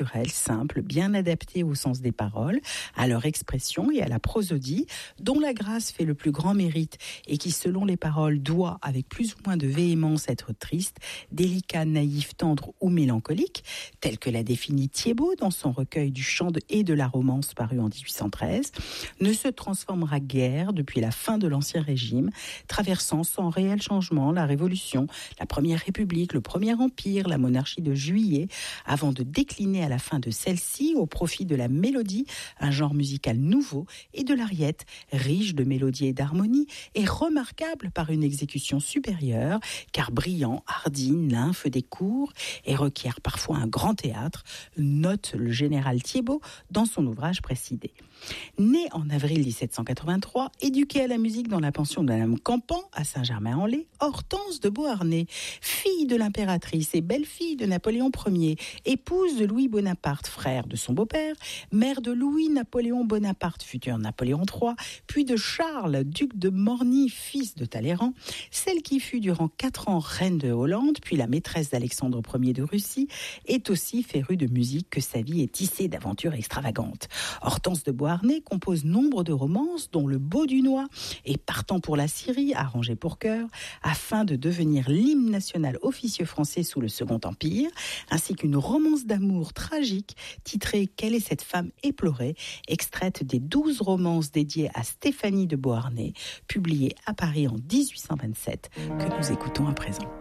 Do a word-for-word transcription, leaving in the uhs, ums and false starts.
naturelle, simple, bien adaptée au sens des paroles, à leur expression et à la prosodie, dont la grâce fait le plus grand mérite et qui, selon les paroles, doit, avec plus ou moins de véhémence, être triste, délicat, naïf, tendre ou mélancolique, tel que l'a défini Thiebaud dans son recueil du chant de et de la romance paru en dix-huit cent treize, ne se transformera guère depuis la fin de l'Ancien Régime, traversant sans réel changement la Révolution, la Première République, le Premier Empire, la monarchie de Juillet, avant de décliner à la fin de celle-ci au profit de la mélodie, un genre musical nouveau, et de l'ariette, riche de mélodie et d'harmonie, et remarquable par une exécution supérieure, car brillant, hardi, nymphe des cours, et requiert parfois un grand théâtre, note le général Thiebaud dans son ouvrage précité. Né en avril dix-sept cent quatre-vingt-trois, éduqué à la musique dans la pension de Madame Campan à Saint-Germain-en-Laye, Hortense de Beauharnais, fille de l'impératrice et belle-fille de Napoléon Ier, épouse de Louis Bonaparte, frère de son beau-père, mère de Louis-Napoléon Bonaparte, futur Napoléon trois, puis de Charles, duc de Morny, fils de Talleyrand, celle qui fut durant quatre ans reine de Hollande, puis la maîtresse d'Alexandre Ier de Russie, est aussi férue de musique que sa vie est tissée d'aventures extravagantes. Hortense de Beauharnais compose nombre de romances, dont Le Beau Dunois et Partant pour la Syrie, arrangé pour chœur, afin de devenir l'hymne national officieux français sous le Second Empire, ainsi qu'une romance d'amour tragique titrée « Quelle est cette femme éplorée ?», extraite des douze romances dédiées à Stéphanie de Beauharnais, publiées à Paris en dix-huit cent vingt-sept, que nous écoutons à présent.